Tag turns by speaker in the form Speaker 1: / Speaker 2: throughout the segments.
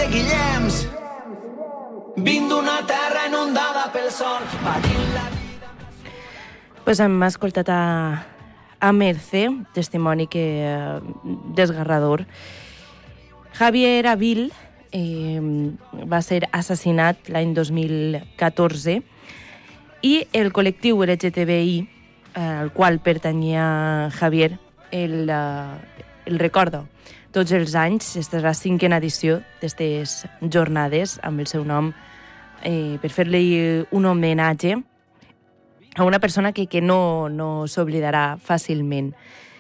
Speaker 1: Guillems. Vinc d'una terra inundada pel sol, patint la vida...
Speaker 2: Pues hem escoltat a Merce, testimoni desgarrador. Javier Avil va ser assassinat l'any 2014 i el col·lectiu LGTBI, al qual pertanyia Javier, el recorda tots els anys. Esta és la 5a edició d'aquestes jornades amb el seu nom, per fer-li un homenatge a una persona que no s'oblidarà fàcilment.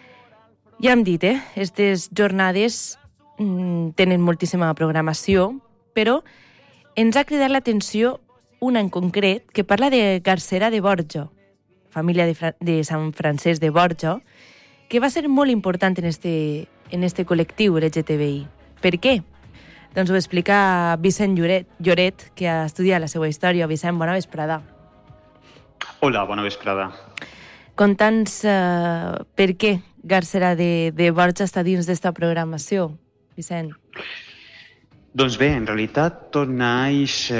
Speaker 2: Ja hem dit, aquestes jornades tenen moltíssima programació, però ens ha cridat l'atenció una en concret que parla de Garcera de Borja, família de Sant Francesc de Borja, que va ser molt important en este col·lectiu LGTBI. Per què? Doncs ho explica Vicent Lloret, que ha estudiat la seva història. Vicent, bona vesprada.
Speaker 3: Hola, bona vesprada.
Speaker 2: Conta'ns per què Garcera de Borja està dins d'esta programació, Vicent.
Speaker 3: Doncs bé, en realitat tot naix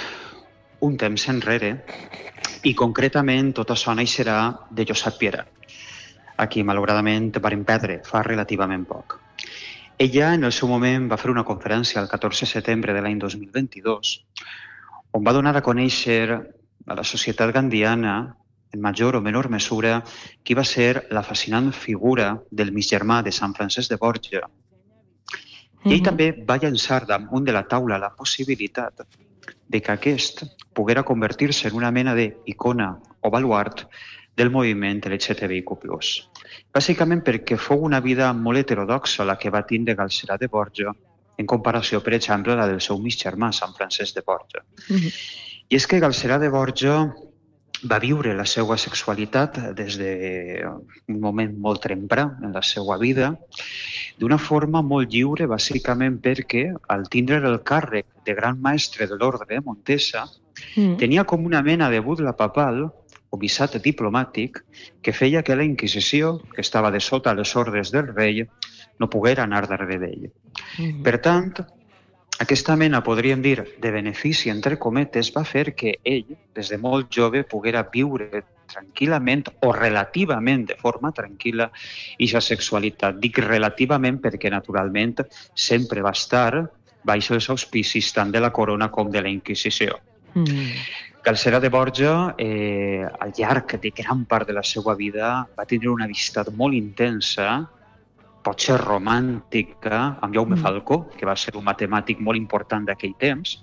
Speaker 3: un temps enrere i concretament tot això naixerà de Josep Piera, a qui malauradament varen perdre fa relativament poc. Ella en el seu moment va fer una conferència el 14 de setembre de l'any 2022 on va donar a conèixer a la societat gandiana, en major o menor mesura, qui va ser la fascinant figura del mig germà de Sant Francesc de Borja. I ell també va llançar damunt de la taula la possibilitat de que aquest poguera convertir-se en una mena d'icona o baluart del moviment LGTBIQ+. Bàsicament perquè fou una vida molt heterodoxa la que va tindre Galcerà de Borja en comparació, per exemple, a la del seu mig germà, Sant Francesc de Borja. I és que Galcerà de Borja va viure la seva sexualitat des d'un moment molt tremprà en la seva vida, d'una forma molt lliure, bàsicament perquè, al tindre el càrrec de gran mestre de l'ordre de Montesa, tenia com una mena de butla papal o visat diplomàtic que feia que la Inquisició, que estava de sota les ordres del rei, no poguera anar darrere d'ell. Per tant, aquesta mena, podríem dir, de benefici, entre cometes, va fer que ell, des de molt jove, poguera viure tranquil·lament o relativament de forma tranquil·la i la sexualitat. Dic relativament perquè, naturalment, sempre va estar baix els auspicis tant de la corona com de la Inquisició. Galcerà de Borja, al llarg de gran part de la seva vida, va tenir una amistat molt intensa, potser romàntica, amb Jaume Falcó, que va ser un matemàtic molt important d'aquell temps,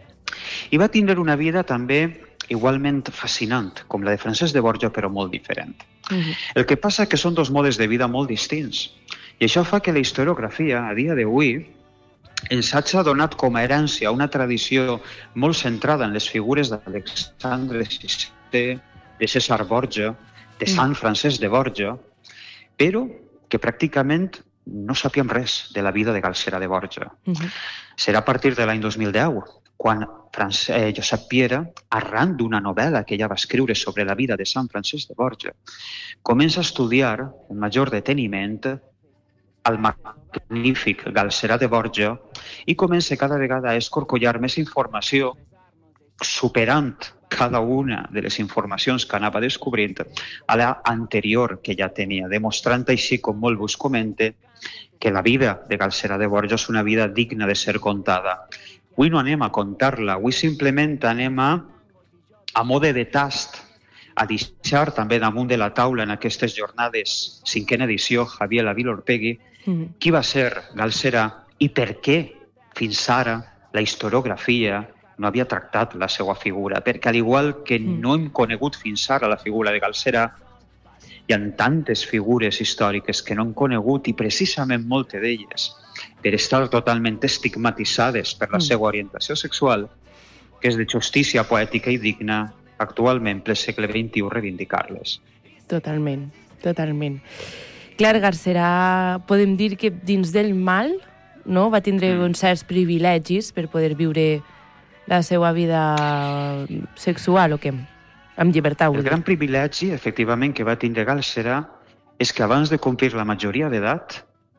Speaker 3: i va tindre una vida també igualment fascinant, com la de Francesc de Borja, però molt diferent. El que passa que són dos modes de vida molt distints, i això fa que la historiografia, a dia d'avui, ens hagi donat com a herència una tradició molt centrada en les figures d'Alexandre VI, de César Borja, de Sant Francesc de Borja, però que pràcticament no sapíem res de la vida de Galcerà de Borja. Serà a partir de l'any 2010, quan Josep Piera, arran d'una novel·la que ella va escriure sobre la vida de Sant Francesc de Borja, comença a estudiar amb major deteniment el magnífic Galcerà de Borja i comença cada vegada a escorcollar més informació, superant cada una de les informacions que anava descobrint a l'anterior que ja tenia, demostrant així, com molt vos comente, que la vida de Galcerà de Borja és una vida digna de ser contada. Avui no anem a contar-la, avui simplement anem a mode de tast, a deixar també damunt de la taula en aquestes jornades, 5a edició, Javier Avil Orpegui, qui va ser Galcerà i per què fins ara la historiografia no havia tractat la seva figura, perquè al igual que no hem conegut fins ara la figura de Galcerà, hi ha tantes figures històriques que no hem conegut i precisament moltes d'elles per estar totalment estigmatitzades per la seva orientació sexual, que és de justícia poètica i digna actualment ple segle XXI reivindicar-les.
Speaker 2: Totalment, totalment. Clar, Galcerà, podem dir que dins del mal, no, va tindre uns certs privilegis per poder viure la seva vida sexual, o què? Amb llibertat.
Speaker 3: El gran privilegi, efectivament, que va tindre Galcerà és que abans de complir la majoria d'edat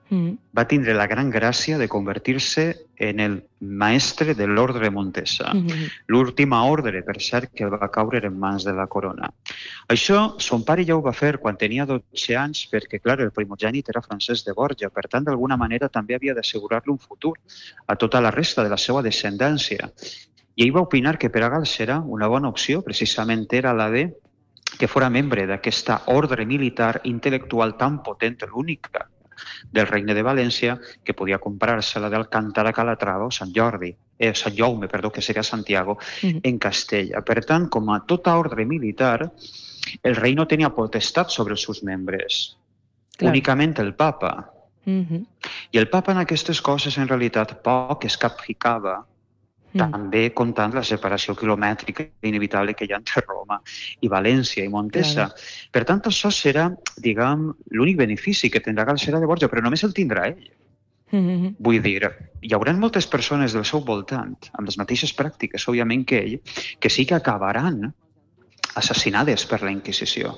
Speaker 3: va tindre la gran gràcia de convertir-se en el maestre de l'ordre Montesa. L'última ordre, per cert, que va caure en mans de la corona. Això, son pare ja ho va fer quan tenia 12 anys, perquè, clar, el primogènit era Francesc de Borja. Per tant, d'alguna manera, també havia d'assegurar-li un futur a tota la resta de la seva descendència. I ell va opinar que per a Galceran una bona opció, precisament, era la de que fora membre d'aquesta ordre militar intel·lectual tan potent, l'única del Regne de València, que podia comprar-se la d'Alcántara, Calatrava o Sant Jaume, que seria Santiago, en Castella. Per tant, com a tota ordre militar, el rei no tenia potestat sobre els seus membres, únicament el papa. I el papa en aquestes coses, en realitat, poc es capficava, també comptant la separació quilomètrica inevitable que hi ha entre Roma i València i Montesa. Per tant, això serà, diguem, l'únic benefici que tindrà Galceran de Borja, però només el tindrà ell. Vull dir, hi haurà moltes persones del seu voltant, amb les mateixes pràctiques, òbviament, que ell, que sí que acabaran assassinades per la Inquisició.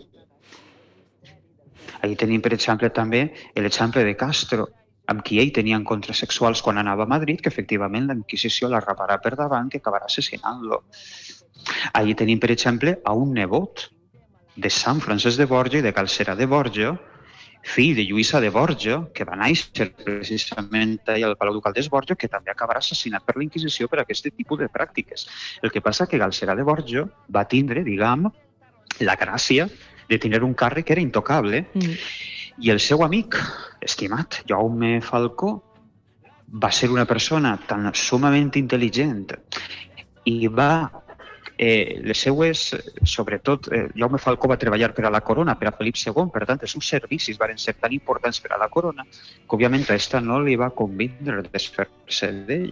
Speaker 3: Ahí tenim, per exemple, també l'exemple de Castro, amb qui ell tenia encontres sexuals quan anava a Madrid, que efectivament la Inquisició la raparà per davant, que acabarà assassinant-lo. Allí tenim, per exemple, a un nebot de Sant Francesc de Borja i de Galceran de Borja, fill de Lluïsa de Borja, que va néixer precisament al Palau Ducal de Borja, que també acabarà assassinat per la Inquisició per aquest tipus de pràctiques. El que passa que Galceran de Borja va tindre, diguem, la gràcia de tenir un càrrec que era intocable. I el seu amic, estimat, Jaume Falcó, va ser una persona tan sumament intel·ligent i va, les seues, sobretot, Jaume Falcó va treballar per a la corona, per a Felip II, per tant, els seus servicis van ser tan importants per a la corona que, òbviament, a esta no li va convindre desfer-se d'ell.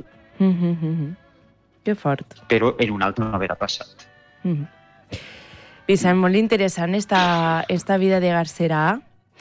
Speaker 2: Que fort.
Speaker 3: Però en un altre no haverà passat.
Speaker 2: Vicent, molt interessant esta vida de Galceran.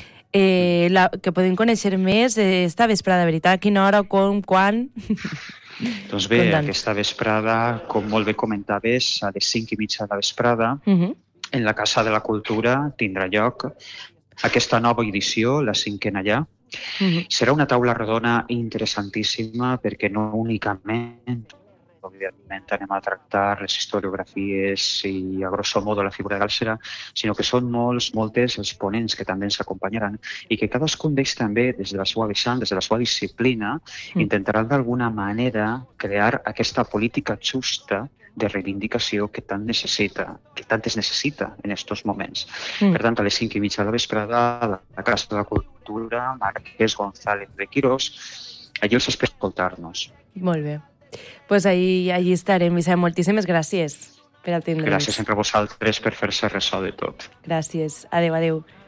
Speaker 2: Que podem conèixer més esta vesprada, veritat? A quina hora, com, quan?
Speaker 3: Doncs bé, aquesta vesprada, com molt bé comentaves, a les 5:30 de la vesprada, en la Casa de la Cultura tindrà lloc aquesta nova edició, la 5a ja. Serà una taula rodona interessantíssima perquè no únicament, òbviament, anem a tractar les historiografies i, a grosso modo, la figura de Galceran, sinó que són moltes els ponents que també ens acompanyaran i que cadascun d'ells també, des de la seva vessant, des de la seva disciplina, intentaran d'alguna manera crear aquesta política justa de reivindicació que tant es necessita en aquests moments. Per tant, a les 5:30 de la vesprada, a la Casa de la Cultura, Marquès González de Quirós, allí els espero escoltar-nos.
Speaker 2: Molt bé. Pues allí estarem, Vicent. Moltíssimes gràcies per atendre'ns.
Speaker 3: Gràcies sempre a vosaltres per fer-se ressò de tot.
Speaker 2: Gràcies. Adéu, adéu.